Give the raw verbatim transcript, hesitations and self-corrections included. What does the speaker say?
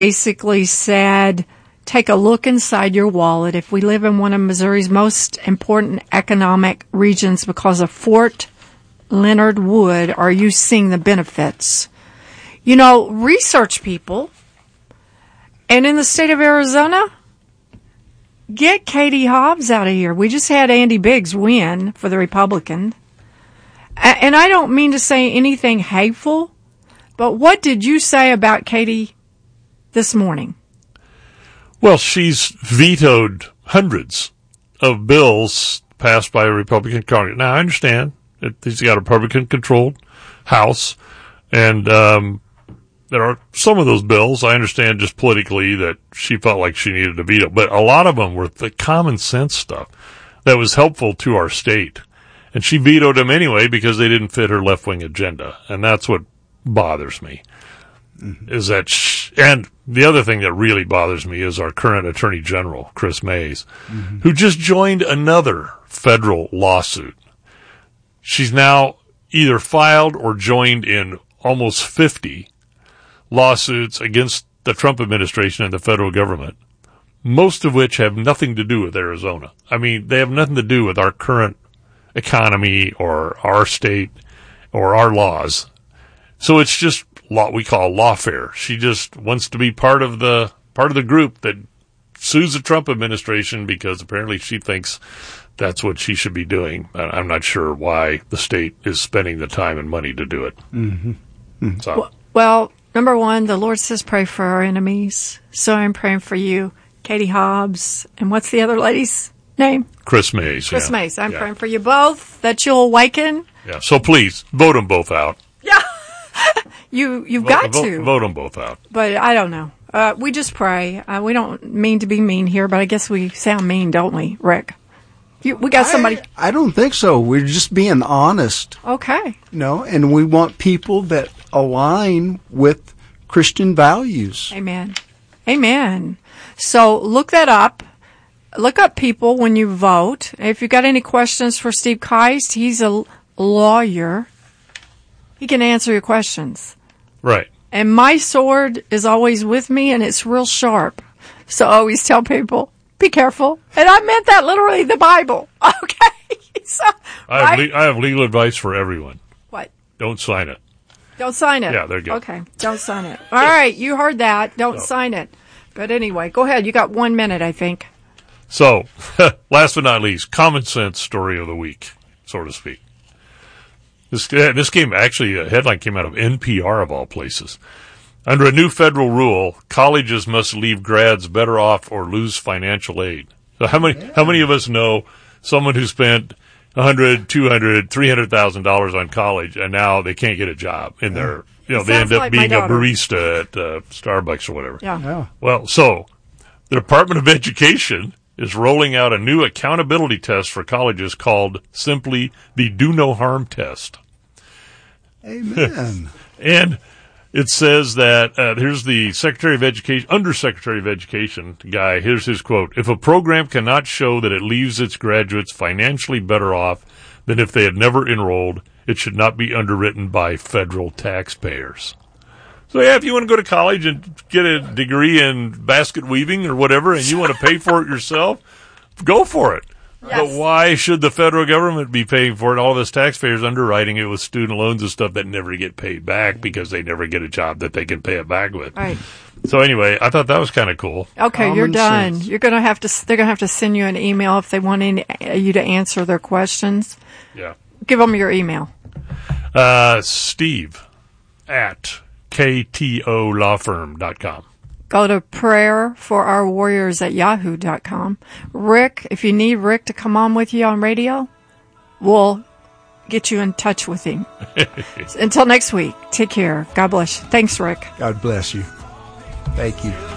basically said, take a look inside your wallet. If we live in one of Missouri's most important economic regions because of Fort Leonard Wood, are you seeing the benefits? You know, research people. And in the state of Arizona, get Katie Hobbs out of here. We just had Andy Biggs win for the Republican. And I don't mean to say anything hateful, but what did you say about Katie this morning? Well, she's vetoed hundreds of bills passed by a Republican Congress. Now, I understand that he's got a Republican-controlled House, and um, there are some of those bills, I understand just politically, that she felt like she needed to veto. But a lot of them were the common sense stuff that was helpful to our state. And she vetoed them anyway because they didn't fit her left-wing agenda. And that's what bothers me. Mm-hmm. Is that, sh- and the other thing that really bothers me is our current Attorney General, Chris Mays, mm-hmm. who just joined another federal lawsuit. She's now either filed or joined in almost fifty lawsuits against the Trump administration and the federal government, most of which have nothing to do with Arizona. I mean, they have nothing to do with our current economy or our state or our laws. So it's just law we call lawfare. She just wants to be part of the part of the group that sues the Trump administration because apparently she thinks that's what she should be doing. I'm not sure why the state is spending the time and money to do it. Mm-hmm. Mm-hmm. So, well, number one, the Lord says pray for our enemies. So I'm praying for you, Katie Hobbs, and what's the other lady's name? Chris Mays. Chris yeah. Mays. I'm yeah. praying for you both, that you'll awaken. Yeah, so please, vote them both out. Yeah. you, you've vote, got vote, to. Vote them both out. But I don't know. Uh, we just pray. Uh, we don't mean to be mean here, but I guess we sound mean, don't we, Rick? You, we got somebody. I, I don't think so. We're just being honest. Okay. You know, and we want people that align with Christian values. Amen. Amen. So look that up. Look up people when you vote. If you've got any questions for Steve Keist, he's a lawyer. He can answer your questions. Right. And my sword is always with me, and it's real sharp. So I always tell people, be careful. And I meant that literally, the Bible. Okay. So, I, have right? le- I have legal advice for everyone. What? Don't sign it. Don't sign it. Yeah, there you go. Okay. Don't sign it. All right. You heard that. Don't no. sign it. But anyway, go ahead. You got one minute, I think. So, last but not least, common sense story of the week, so to speak. This this came, actually, a headline came out of N P R of all places. Under a new federal rule, colleges must leave grads better off or lose financial aid. So how many how many of us know someone who spent one hundred, two hundred, three hundred thousand dollars on college and now they can't get a job in their, you know, they end up like being a barista at uh, Starbucks or whatever. Yeah. yeah. Well, so the Department of Education is rolling out a new accountability test for colleges called simply the Do No Harm Test. Amen. And it says that, uh, here's the Secretary of Education, Undersecretary of Education guy, here's his quote, if a program cannot show that it leaves its graduates financially better off than if they had never enrolled, it should not be underwritten by federal taxpayers. So, yeah, if you want to go to college and get a degree in basket weaving or whatever, and you want to pay for it yourself, go for it. Yes. But why should the federal government be paying for it? All of us taxpayers underwriting it with student loans and stuff that never get paid back because they never get a job that they can pay it back with. Right. So anyway, I thought that was kind of cool. Okay, Common you're done. sense. You're gonna have to. They're gonna have to send you an email if they want any, you to answer their questions. Yeah. Give them your email. Uh, Steve at K T O law firm dot com. Go to prayer for our warriors at yahoo dot com. Rick, if you need Rick to come on with you on radio, we'll get you in touch with him. Until next week, take care. God bless you. Thanks, Rick. God bless you. Thank you.